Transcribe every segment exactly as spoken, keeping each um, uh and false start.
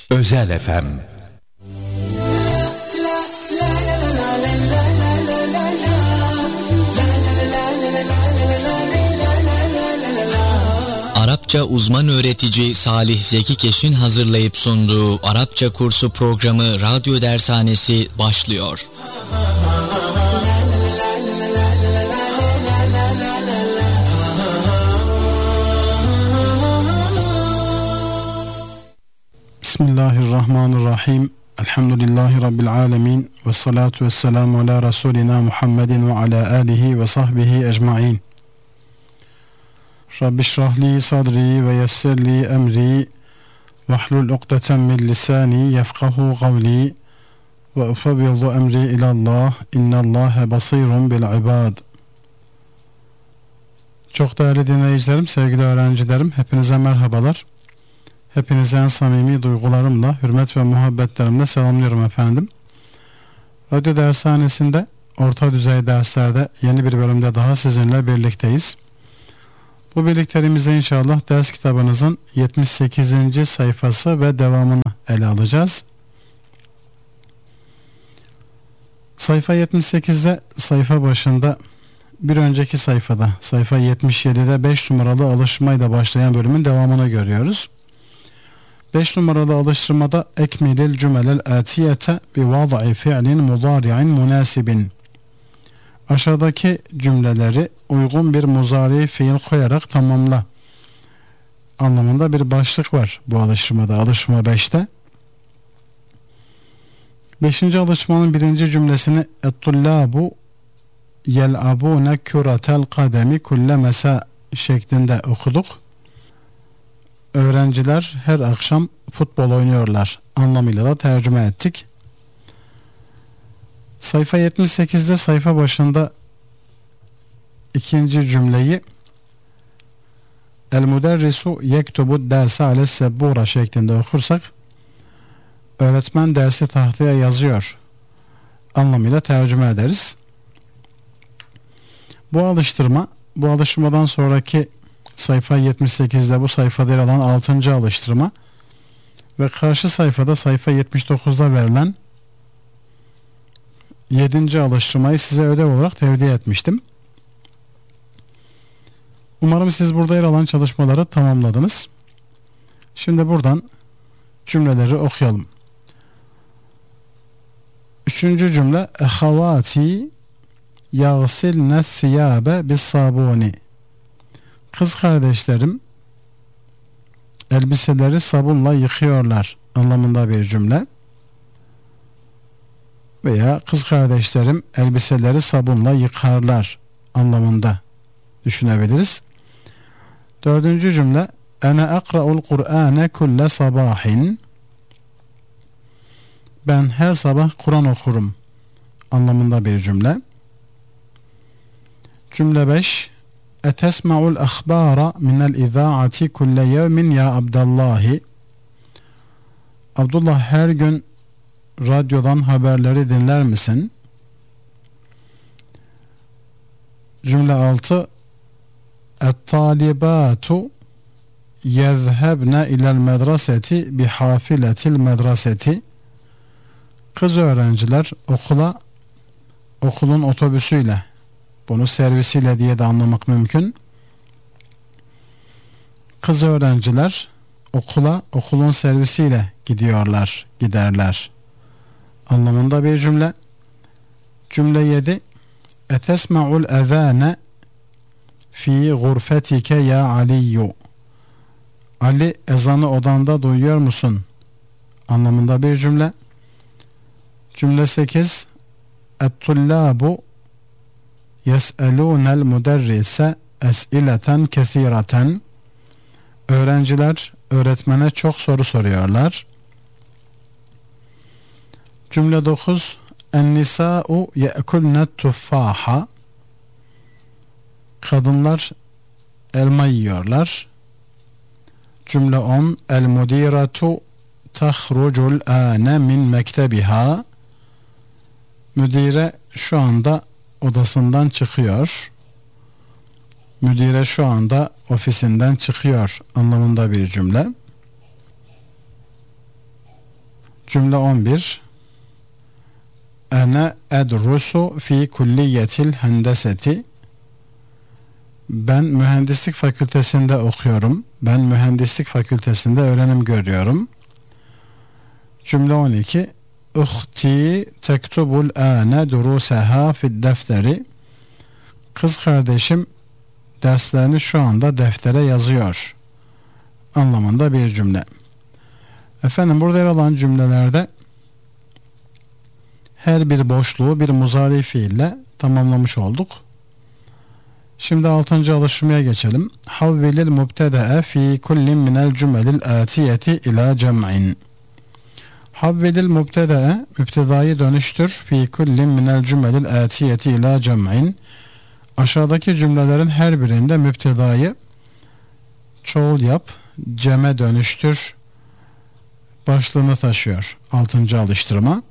Özel F M. Arapça uzman öğretici Salih Zeki Keş'in hazırlayıp sunduğu Arapça kursu programı Radyo Dershanesi başlıyor. Bismillahirrahmanirrahim. Elhamdülillahi Rabbil alemin. Ve salatu ve selamu ala Resulina Muhammedin ve ala alihi ve sahbihi ecmain. Rabbi şrahli sadri ve yessirli emri ve hlul ukdeten min lisani yefkahu kavli ve ufevvidu emri ilallah innallâhe basirun bil ibad. Çok değerli dinleyicilerim, sevgili öğrencilerim, hepinize merhabalar. Hepinize en samimi duygularımla, hürmet ve muhabbetlerimle selamlıyorum efendim. Radyo Dershanesi'nde orta düzey derslerde yeni bir bölümde daha sizinle birlikteyiz. Bu birlikteliğimizde inşallah ders kitabınızın yetmiş sekizinci sayfası ve devamını ele alacağız. Sayfa yetmiş sekizde, sayfa başında, bir önceki sayfada, sayfa yetmiş yedide beş numaralı alıştırmayla başlayan bölümün devamını görüyoruz. beş numaralı alıştırmada ekmilil cümelel atiyete bi vada'i fi'lin mudari'in münasibin. Aşağıdaki cümleleri uygun bir muzari fiil koyarak tamamla anlamında bir başlık var bu alıştırmada, alıştırma beşte. beşinci alıştırmanın birinci cümlesini et-tullabu yel'abune küratel kademi kulle mesa şeklinde okuduk. Öğrenciler her akşam futbol oynuyorlar anlamıyla da tercüme ettik. Sayfa yetmiş sekizde, sayfa başında ikinci cümleyi el müderrisu yektubu derse ale sebbura şeklinde okursak öğretmen dersi tahtaya yazıyor anlamıyla tercüme ederiz. Bu alıştırma, bu alıştırmadan sonraki sayfa yetmiş sekizde bu sayfada yer alan altıncı alıştırma ve karşı sayfada sayfa yetmiş dokuzda verilen yedinci alıştırmayı size ödev olarak tevdi etmiştim. Umarım siz burada yer alan çalışmaları tamamladınız. Şimdi buradan cümleleri okuyalım. Üçüncü cümle ehavati yağsilne thiyabe bis sabuni. Kız kardeşlerim elbiseleri sabunla yıkıyorlar anlamında bir cümle. Veya kız kardeşlerim elbiseleri sabunla yıkarlar anlamında düşünebiliriz. Dördüncü cümle ene akra'ul Kur'ane kulle sabahin. Ben her sabah Kur'an okurum anlamında bir cümle. Cümle beş etesma'ul akhbara minel izaati kulle yevmin ya Abdallahi. Abdullah, her gün radyodan haberleri dinler misin? Cümle altı et-talibatu yezhebne ilel medreseti bihafiletil medreseti. Kız öğrenciler okula okulun otobüsüyle, bunu servisiyle diye de anlamak mümkün. Kız öğrenciler okula okulun servisiyle gidiyorlar, giderler anlamında bir cümle. Cümle yedi etesma'ul ezane fi gurfetike ya Aliyyu. Ali, ezanı odanda duyuyor musun anlamında bir cümle. Cümle sekiz et-tullabu yes'elûnel müderrise es'ileten kesireten. Öğrenciler öğretmene çok soru soruyorlar. Cümle dokuz en-nisâ'u ye'kulnet tuffaha. Kadınlar elma yiyorlar. Cümle on el-mudiratu tahrucul âne min mektebiha. Müdire şu anda odasından çıkıyor. Müdire şu anda ofisinden çıkıyor anlamında bir cümle. Cümle on bir. Ene edrusu fi kulliyetil hendeseti. Ben mühendislik fakültesinde okuyorum. Ben mühendislik fakültesinde öğrenim görüyorum. Cümle on iki. Uhti tektubul ane durusaha fid defteri. Kız kardeşim derslerini şu anda deftere yazıyor anlamında bir cümle. Efendim burada yer alan cümlelerde her bir boşluğu bir muzari fiille tamamlamış olduk. Şimdi altıncı alıştırmaya geçelim. Havvilil mubtedae fi kullin minel cümelil atiyeti ila cem'in. Havvilil mubtedae, mübtedayı dönüştür. Fi kullin minel cümelil atiyeti ila cem'in. Aşağıdaki cümlelerin her birinde mübtedayı çoğul yap, cem'e dönüştür başlığını taşıyor. Altıncı alıştırma.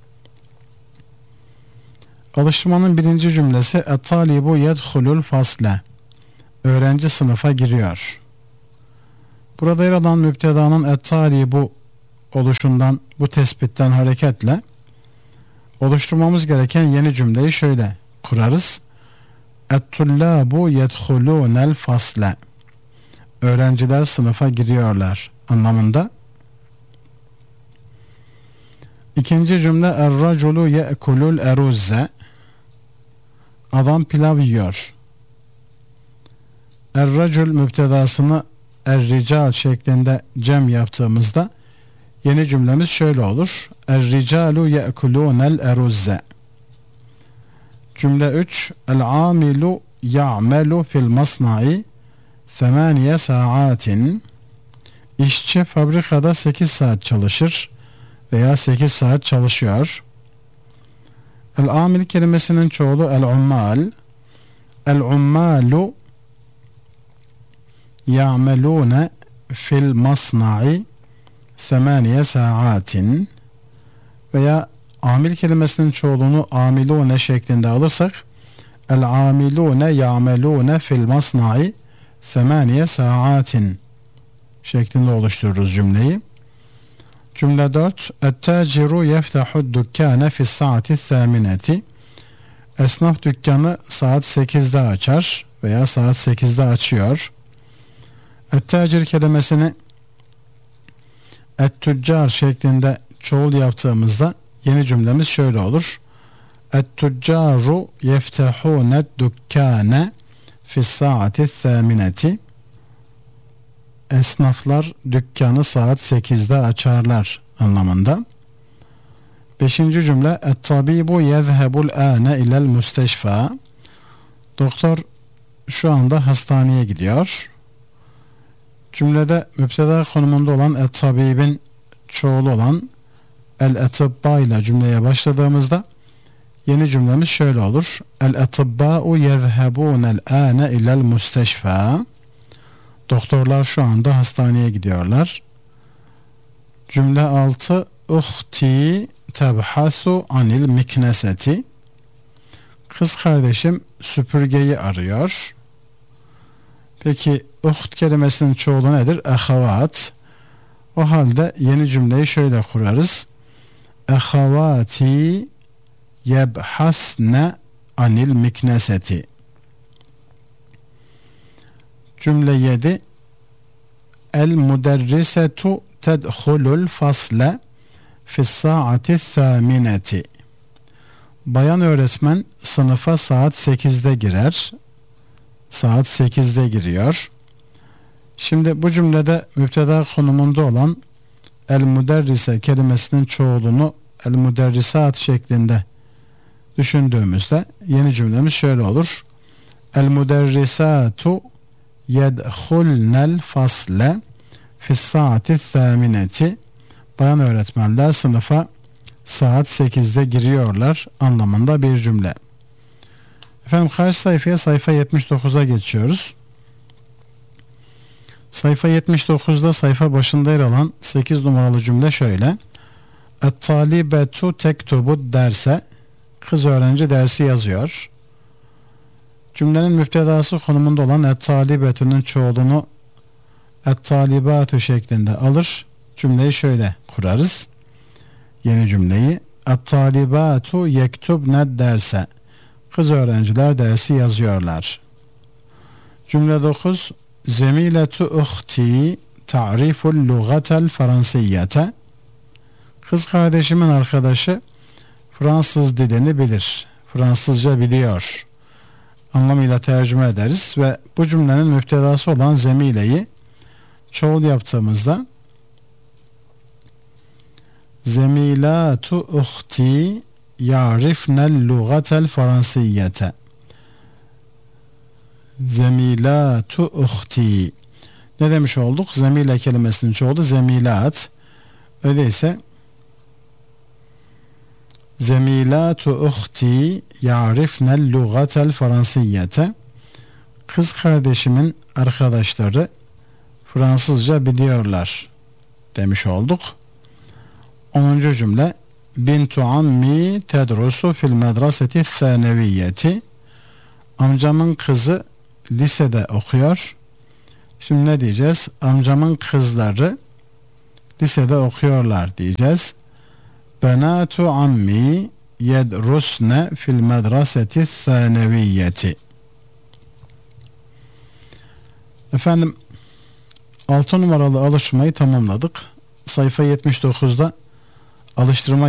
Alıştırmanın birinci cümlesi et-talibu yedhulul fasle. Öğrenci sınıfa giriyor. Burada yer alan mübtedanın et-talibu oluşundan, bu tespitten hareketle oluşturmamız gereken yeni cümleyi şöyle kurarız. Et-tullabu yedhulunel fasle. Öğrenciler sınıfa giriyorlar anlamında. İkinci cümle er-raculu ye'kulul eruzze. Adam pilav yiyor. Er-racul müptedasını er-rical şeklinde cem yaptığımızda yeni cümlemiz şöyle olur. Er-ricalu ye'kulunel eruzze. Cümle üç. El-amilu ya'melu fil masna'i semaniye saatin. İşçi fabrikada sekiz saat çalışır veya sekiz saat çalışıyor. El-amil kelimesinin çoğulu el-ummal. El-ummalu ya'melune fil masna'i semaniye saatin. Veya amil kelimesinin çoğulunu amilune şeklinde alırsak el-amilune ya'melune fil masna'i semaniye saatin şeklinde oluştururuz cümleyi. Cümle dört. Et-taciru yeftahu dükkâne fis saati thâmineti. Esnaf dükkanı saat sekizde açar veya saat sekizde açıyor. Et-tacir kelimesini et-tüccar şeklinde çoğul yaptığımızda yeni cümlemiz şöyle olur. Et-tüccaru yeftahûne dükkâne fis saati thâmineti. Esnaflar dükkanı saat sekizde açarlar anlamında. Beşinci cümle et-tabibu yezhebul âne ilel müsteşfâ. Doktor şu anda hastaneye gidiyor. Cümlede müpteda konumunda olan et-tabibin çoğulu olan el-etibba ile cümleye başladığımızda yeni cümlemiz şöyle olur. El-etibbâ'u yezhebûnel âne ilel müsteşfâ. Doktorlar şu anda hastaneye gidiyorlar. Cümle altı. Uhti tebhasu anil mikneseti. Kız kardeşim süpürgeyi arıyor. Peki uht kelimesinin çoğulu nedir? Ehavat. O halde yeni cümleyi şöyle kurarız. Ehavati yebhasne anil mikneseti. Cümle yedi. El muderrisetu tedhulul fasle fis saati thâmineti. Bayan öğretmen sınıfa saat sekizde girer. Saat sekizde giriyor. Şimdi bu cümlede müpteda konumunda olan el muderrise kelimesinin çoğulunu el muderrisat şeklinde düşündüğümüzde yeni cümlemiz şöyle olur. El muderrisatu yedhulnel fasle fis saati thâmineti. Bayan öğretmenler sınıfa saat sekizde giriyorlar anlamında bir cümle. Efendim karşı sayfaya, sayfa yetmiş dokuza geçiyoruz. Sayfa yetmiş dokuzda sayfa başında yer alan sekiz numaralı cümle şöyle. Et-talibetu tektubu derse. Kız öğrenci dersi yazıyor. Cümlenin müptedası konumunda olan et-talibetünün çoğulunu et-talibatu şeklinde alır. Cümleyi şöyle kurarız. yeni cümleyi. At-talibatu yektubne derse. Kız öğrenciler dersi yazıyorlar. Cümle dokuz. Zemiletu uhti ta'riful lugatel fransiyete. Kız kardeşimin arkadaşı Fransız dilini bilir. Fransızca biliyor anlamıyla tercüme ederiz ve bu cümlenin müptedası olan zemileyi çoğul yaptığımızda Zemilatu uhti ya'rifnel lugatel fransiyete. Zemilatu uhti. Ne demiş olduk? Zemile kelimesinin çoğulu zemilat. Öyleyse Zemilatu uhti ya'rifnel lugatel fransiyete. Kız kardeşimin arkadaşları Fransızca biliyorlar demiş olduk. onuncu cümle. Bintu ammi tedrusu fil medraseti thaneviyeti. Amcamın kızı lisede okuyor. Şimdi ne diyeceğiz? Amcamın kızları lisede okuyorlar diyeceğiz. Benatu ammi yedrusne fil medraseti thaneviyeti. Efendim, altı numaralı alışmayı tamamladık. Sayfa yetmiş dokuzda alıştırma